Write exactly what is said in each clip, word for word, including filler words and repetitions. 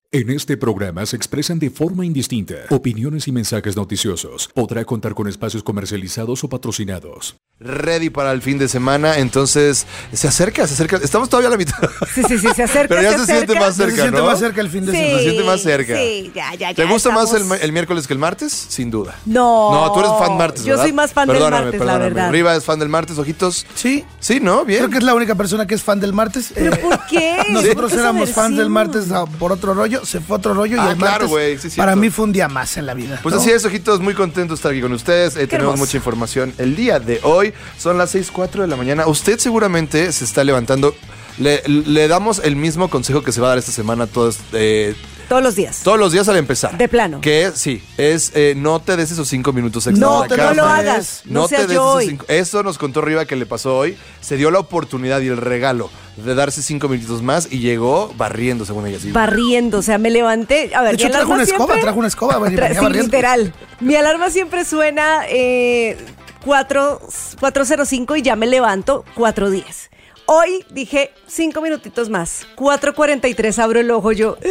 En este programa se expresan de forma indistinta opiniones y mensajes noticiosos. Podrá contar con espacios comercializados o patrocinados. Ready para el fin de semana, entonces se acerca, se acerca. Estamos todavía a la mitad. Sí, sí, sí, se acerca. Pero ya se, se acerca. siente más cerca, Se siente ¿no? más cerca el fin de Sí, semana. Se siente más cerca. Sí, ya, ya, ya. ¿Te gusta estamos... más el, el miércoles que el martes? Sin duda. No. No, tú eres fan martes, Yo ¿verdad? soy más fan perdóname, del martes, perdóname. la verdad. Riva es fan del martes, ojitos. Sí. Sí, ¿no? Bien. Creo que es la única persona que es fan del martes. ¿Pero Eh, por qué? Nosotros ¿Por qué éramos esa fans del versión? martes ah, por otro rollo, se fue otro rollo y Ah, el claro, martes güey, sí, para cierto. mí fue un día más en la vida. Pues ¿no? así es, ojitos, muy contentos de estar aquí con ustedes. Eh, tenemos hermoso. mucha información el día de hoy. Son las seis cuatro de la mañana. Usted seguramente se está levantando. Le, le damos el mismo consejo que se va a dar esta semana a todos, eh, Todos los días. todos los días al empezar. De plano. Que es, sí, es eh, no te des esos cinco minutos extra. No, en la te cama. no lo cama. hagas. No, No te seas des yo esos hoy. cinco. Eso nos contó Riva que le pasó hoy. Se dio la oportunidad y el regalo de darse cinco minutitos más y llegó barriendo, según ella. Sí. Barriendo, o sea, me levanté. A ver, De hecho, mi trajo alarma una escoba, siempre- trajo una escoba. venía Tra- sí, barriendo. literal. Mi alarma siempre suena eh, cuatro cero cinco y ya me levanto cuatro diez. Hoy dije cinco minutitos más. cuatro cuarenta y tres abro el ojo yo.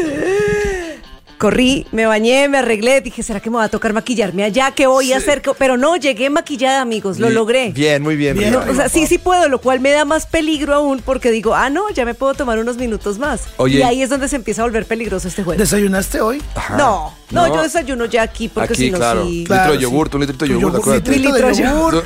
Corrí, me bañé, me arreglé, dije, ¿será que me va a tocar maquillarme allá? ¿Qué voy a hacer? Pero no, llegué maquillada, amigos, lo Bien, logré. Bien, muy bien. Bien. Riva. No, o sea, sí, sí puedo, lo cual me da más peligro aún porque digo, ah, no, ya me puedo tomar unos minutos más. Oye. Y ahí es donde se empieza a volver peligroso este juego. ¿Desayunaste hoy? Ajá. No, no, No. yo desayuno ya aquí porque Aquí, si no, claro. sí. Litro Claro, de yogur, sí. un litrito de Tu yogur, yogur, acuérdate. litrito de Litro de yogur.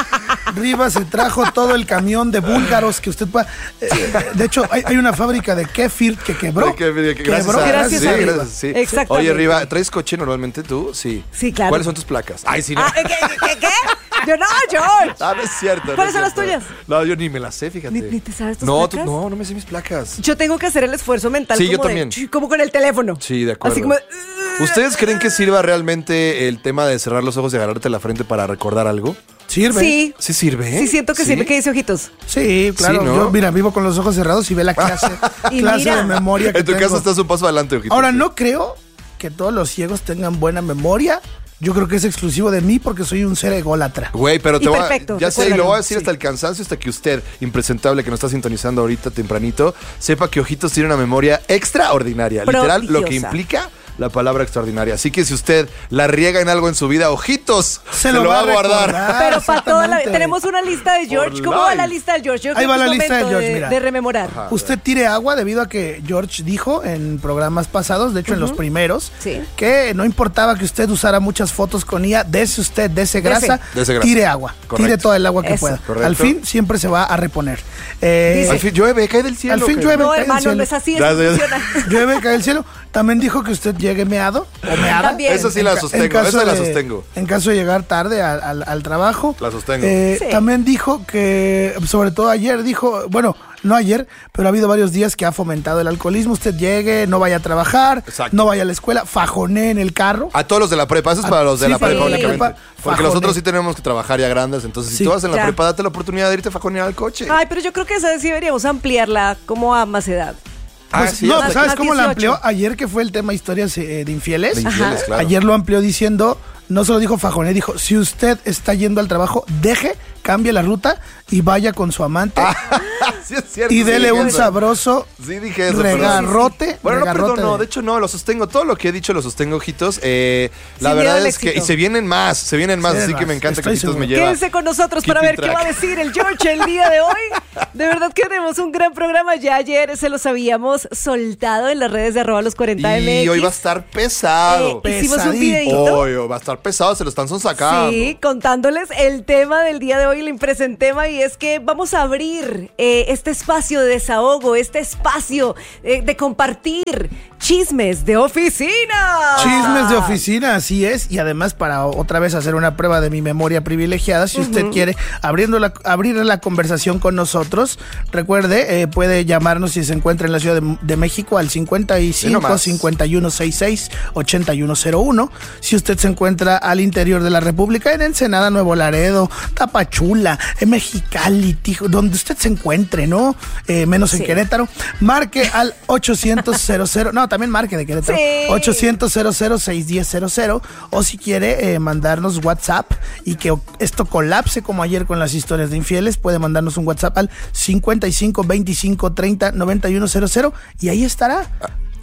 Riva se trajo todo el camión de búlgaros que usted pueda. eh, de hecho, hay, hay una fábrica de kéfir que quebró. Ay, qué- qué- Gracias, Quebró a, Gracias sí, a Riva. gracias, sí. Exactamente. Oye, Riva, ¿traes coche normalmente tú? Sí. Sí, claro. ¿Cuáles son tus placas? Ay, sí, no. Ah, ¿qué, qué, qué? Yo no, George. Ah, no es cierto. no ¿Cuáles es son las cierto. tuyas? No, yo ni me las sé, fíjate. ¿Ni- ni te sabes tus no, tú- placas? no, no me sé mis placas. Yo tengo que hacer el esfuerzo mental. Sí, yo como de- también. como con el teléfono. Sí, de acuerdo. Así como. de- ¿Ustedes creen que sirva realmente el tema de cerrar los ojos y agarrarte la frente para recordar algo? Sirve. Sí. ¿Sí sirve? Sí, siento que ¿Sí? sirve. ¿Qué dice ojitos? Sí, claro. Sí, ¿no? Yo, mira, vivo con los ojos cerrados y ve la clase, Y clase mira. de memoria que En tu tengo. casa estás un paso adelante, ojito. Ahora, no creo que todos los ciegos tengan buena memoria. Yo creo que es exclusivo de mí porque soy un ser ególatra. Güey, pero te Y voy perfecto, a, ya sé, y recuérdalo, lo voy a decir sí. hasta el cansancio, hasta que usted, impresentable, que nos está sintonizando ahorita tempranito, sepa que Ojitos tiene una memoria extraordinaria. Literal, lo que Prodigiosa. implica la palabra extraordinaria. Así que si usted la riega en algo en su vida, Ojitos, se, lo, va a guardar. recordar, Pero para toda la. exactamente. Tenemos una lista de George. Por ¿Cómo va life. la lista de George? Yo Ahí creo va que la es lista de momento George, mira. de rememorar. Usted tire agua debido a que George dijo en programas pasados, de hecho en los primeros, Sí. que no importaba que usted usara muchas fotos con I A, dese usted, dese grasa, Dese grasa. tire agua, Correcto. tire toda el agua que Eso. pueda. Correcto. Al fin siempre se va a reponer. Eh, Dice- Al fin llueve, cae del cielo. Al fin cae. llueve. No, cae del hermano, cielo. no es así. Ya, Eso ya. funciona. Llueve, cae del cielo. También dijo que usted llegue meado o meada. También. Eso sí En la ca- en sostengo, caso esa la de- sostengo. En caso de llegar tarde al, al- al trabajo. La sostengo. Eh, Sí. También dijo que, sobre todo ayer, dijo, bueno, no ayer, pero ha habido varios días que ha fomentado el alcoholismo. Usted llegue, no vaya a trabajar, Exacto. no vaya a la escuela, fajonee en el carro. A todos los de la prepa, eso es A- para los de sí, la para prepa los de la únicamente. prepa, Porque fajone. nosotros sí tenemos que trabajar ya grandes, entonces si Sí. tú vas en la Ya. prepa, date la oportunidad de irte a fajonear al coche. Ay, pero yo creo que esa sí deberíamos ampliarla como a más edad. Ah, Pues, sí, no, hasta ¿sabes más cómo la dieciocho. amplió? Ayer que fue el tema historias eh, de infieles. De infieles, Ajá. claro. Ayer lo amplió diciendo, no solo dijo fajoné, dijo, si usted está yendo al trabajo, deje, cambie la ruta y vaya con su amante sí es cierto. y sí dele dije un eso. sabroso Sí dije eso, pero- regarrote. Bueno, no, regarrote perdón, no, de- de hecho no, lo sostengo, todo lo que he dicho lo sostengo, ojitos. Eh, la Sin verdad miedo al es que, y éxito. se vienen más, se vienen más, Se así vienen que me más, encanta que estoy ojitos me seguro. lleva. Quédense con nosotros para keeping ver qué track. va a decir el George el día de hoy. De verdad que tenemos un gran programa. Ya ayer se los habíamos soltado en las redes de arroba los cuarenta M X. Y hoy va a estar pesado. Eh, hicimos un Pesadito. videito. Hoy va a estar pesado, se lo están sacando. Sí, contándoles el tema del día de hoy, el impresentema, y es que vamos a abrir eh, este espacio de desahogo, este espacio eh, de compartir chismes de oficina. Chismes de oficina, así es. Y además, para otra vez hacer una prueba de mi memoria privilegiada, si usted quiere abriendo la, abrir la conversación con nosotros, recuerde, eh, puede llamarnos si se encuentra en la Ciudad de, de México al cincuenta y cinco, nomás. cincuenta y uno sesenta y seis, ochenta y uno cero uno. Si usted se encuentra al interior de la República, en Ensenada, Nuevo Laredo, Tapachula, en Mexicali, Tijo, donde usted se encuentre, ¿no? Eh, menos en Sí. Querétaro, marque al ochocientos cero cero. No, también marque de Querétaro. Sí. ochocientos cero cero seis uno cero cero. O si quiere eh, mandarnos WhatsApp y que esto colapse como ayer con las historias de infieles, puede mandarnos un WhatsApp al cincuenta y cinco, veinticinco, treinta, noventa y uno cero cero y ahí estará.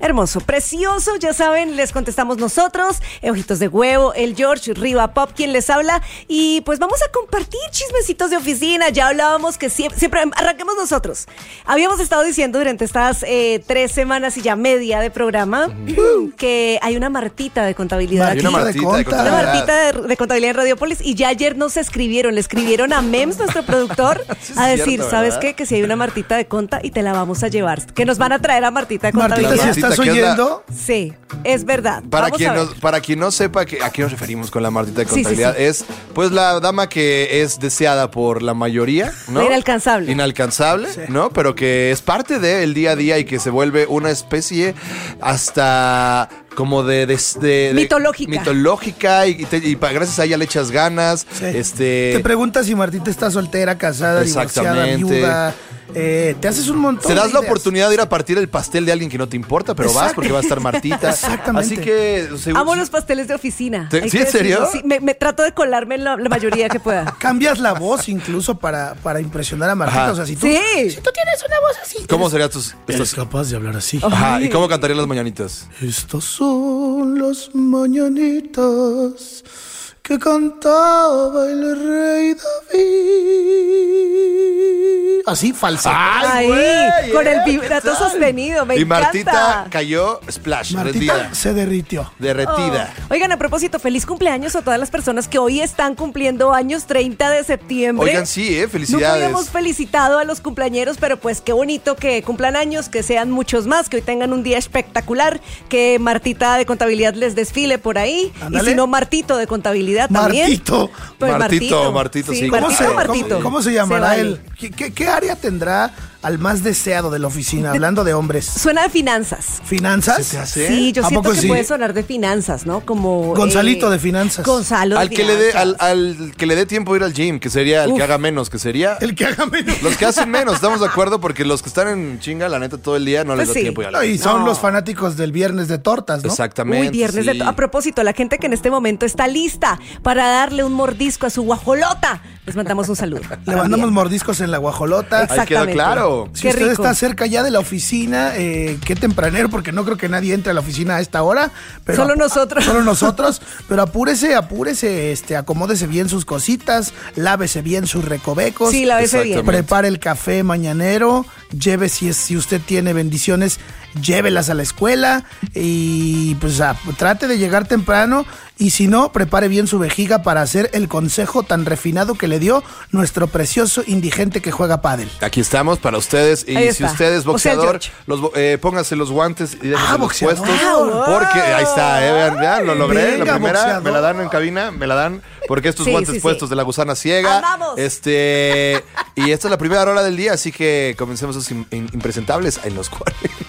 Hermoso, precioso, ya saben, les contestamos nosotros, Ojitos de Huevo, el George, Riva Pop, quien les habla, y pues vamos a compartir chismecitos de oficina. Ya hablábamos que siempre, siempre arranquemos nosotros. Habíamos estado diciendo durante estas eh, tres semanas y ya media de programa uh-huh. que hay una Martita de contabilidad. Hay una Martita de contabilidad. Una Martita de, de contabilidad en Radiopolis, y ya ayer nos escribieron, le escribieron a Mems, nuestro productor, sí, a decir, cierto, ¿sabes qué? Que si hay una Martita de conta y te la vamos a llevar, que nos van a traer a Martita de contabilidad. Martita, ¿sí estás oyendo? Sí, es verdad. Para quien, no, para quien no sepa que, a qué nos referimos con la Martita de contabilidad, sí, sí, sí. es pues la dama que es deseada por la mayoría, ¿no? Inalcanzable. Inalcanzable, sí. ¿no? Pero que es parte del día a día y que se vuelve una especie hasta como de, de, de, de mitológica. Mitológica y, te, y gracias a ella le echas ganas. Sí. Este, te preguntas si Martita está soltera, casada, divorciada, viuda. Eh, te haces un montón. Te das de la ideas. oportunidad de ir a partir el pastel de alguien que no te importa, pero Exacto. vas porque va a estar Martita. Exactamente. Así que según... amo los pasteles de oficina. ¿Te, ¿Sí, en serio? Sí, me, me trato de colarme en la, la mayoría que pueda. Cambias la voz incluso para, para impresionar a Martita. Ajá. O sea, si tú, sí. si tú tienes una voz así. ¿Cómo serían tus...? Eres estos... capaz de hablar así. Ajá. ¿Y cómo cantarían las mañanitas? Estas son las mañanitas que cantaba el rey David. Así, falsa. Ay, güey, con el vibrato sostenido, me y encanta. Y Martita cayó, splash, Martita rendida. se derritió. Derretida. Oh. Oigan, a propósito, feliz cumpleaños a todas las personas que hoy están cumpliendo años, treinta de septiembre. Oigan, sí, eh, felicidades. Nunca habíamos felicitado a los cumpleañeros, pero pues qué bonito que cumplan años, que sean muchos más, que hoy tengan un día espectacular, que Martita de Contabilidad les desfile por ahí. Ándale. Y si no, Martito de Contabilidad también. Martito. Pues Martito, Martito, sí. sí. ¿Cómo, Martito, se, Martito. ¿cómo, ¿Cómo se llamará se vale. él? ¿Qué, qué, ¿Qué área tendrá al más deseado de la oficina, hablando de hombres? Suena de finanzas. ¿Finanzas? ¿Se te hace? Sí, yo ¿A siento poco que sí? puede sonar de finanzas, ¿no? Como Gonzalito eh, de finanzas. Gonzalo de al que finanzas. le dé al, al que le dé tiempo de ir al gym, que sería el Uf. que haga menos, que sería El que haga menos. los que hacen menos, estamos de acuerdo, porque los que están en chinga, la neta, todo el día no les Pues da sí. tiempo. Y, a la No, y son No. los fanáticos del viernes de tortas, ¿no? Exactamente. Uy, viernes sí. de to- A propósito, la gente que en este momento está lista para darle un mordisco a su guajolota, les mandamos un saludo. Le mandamos mordiscos en la guajolota. Exacto. Ahí queda Exactamente. claro. Si Qué usted rico. está cerca ya de la oficina, eh, qué tempranero, porque no creo que nadie entre a la oficina a esta hora. Pero Solo apu- nosotros. Solo nosotros. Pero apúrese, apúrese, este, acomódese bien sus cositas, lávese bien sus recovecos. Sí, lávese bien. Exactamente. Prepare el café mañanero, lleve, si, es, si usted tiene bendiciones, llévelas a la escuela y pues a, trate de llegar temprano, y si no, prepare bien su vejiga para hacer el consejo tan refinado que le dio nuestro precioso indigente que juega pádel. Aquí estamos para ustedes. Y Ahí si está. usted es O sea, el boxeador, George. los, bo- eh, póngase los guantes y déjense Ah, los boxeador. puestos. Wow. Porque ahí está, eh, vean, vean, lo logré. Venga, la primera, boxeador. me la dan en cabina, me la dan. Porque estos Sí, guantes sí, sí. puestos de la gusana ciega. ¡Amamos! Este. Y esta es la primera hora del día, así que comencemos esos im- im- impresentables en los cuales.